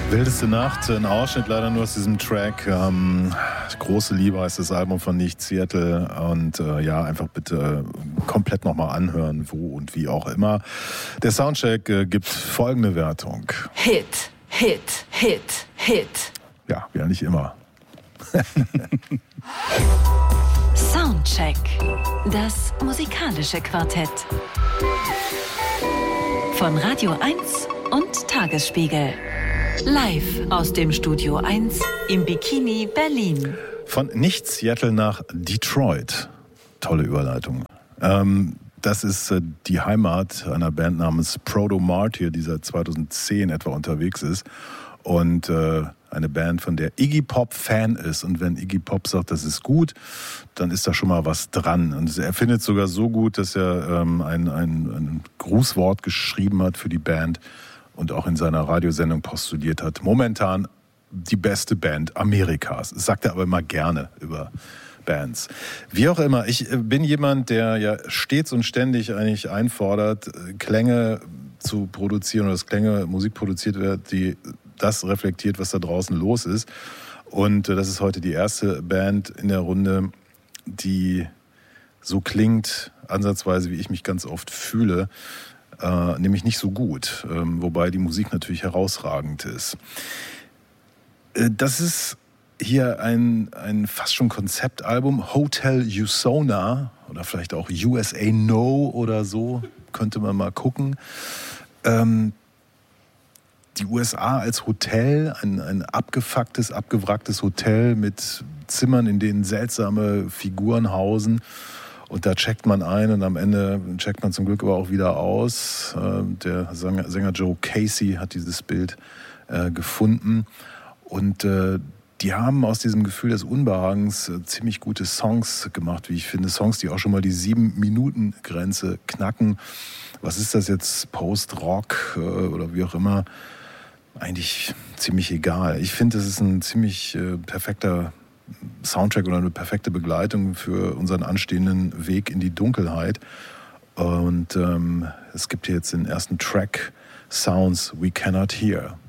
Wildeste Nacht, ein Ausschnitt leider nur aus diesem Track. Große Liebe heißt das Album von Nicht Seattle. Und ja, einfach bitte komplett nochmal anhören, wo und wie auch immer. Der Soundcheck gibt folgende Wertung. Hit, Hit, Hit, Hit. Ja, wie eigentlich immer. Soundcheck, das musikalische Quartett. Von Radio 1 und Tagesspiegel. Live aus dem Studio 1 im Bikini Berlin. Von Nicht-Seattle nach Detroit. Tolle Überleitung. Das ist die Heimat einer Band namens Proto-Martyr, die seit 2010 etwa unterwegs ist. Und eine Band, von der Iggy Pop Fan ist. Und wenn Iggy Pop sagt, das ist gut, dann ist da schon mal was dran. Und er findet es sogar so gut, dass er ein Grußwort geschrieben hat für die Band und auch in seiner Radiosendung postuliert hat. Momentan die beste Band Amerikas. Das sagt er aber immer gerne über Bands. Wie auch immer, ich bin jemand, der ja stets und ständig eigentlich einfordert, Klänge zu produzieren oder dass Klänge, Musik produziert wird, die das reflektiert, was da draußen los ist. Und das ist heute die erste Band in der Runde, die so klingt, ansatzweise, wie ich mich ganz oft fühle, nämlich nicht so gut, wobei die Musik natürlich herausragend ist. Das ist hier ein fast schon Konzeptalbum, Hotel Usona oder vielleicht auch USA No oder so, könnte man mal gucken. Die USA als Hotel, ein abgefucktes, abgewracktes Hotel mit Zimmern, in denen seltsame Figuren hausen. Und da checkt man ein und am Ende checkt man zum Glück aber auch wieder aus. Der Sänger Joe Casey hat dieses Bild gefunden. Und die haben aus diesem Gefühl des Unbehagens ziemlich gute Songs gemacht, wie ich finde. Songs, die auch schon mal die 7-Minuten-Grenze knacken. Was ist das jetzt? Post-Rock oder wie auch immer? Eigentlich ziemlich egal. Ich finde, es ist ein ziemlich perfekter Soundtrack oder eine perfekte Begleitung für unseren anstehenden Weg in die Dunkelheit. Und es gibt hier jetzt den ersten Track, Sounds We Cannot Hear.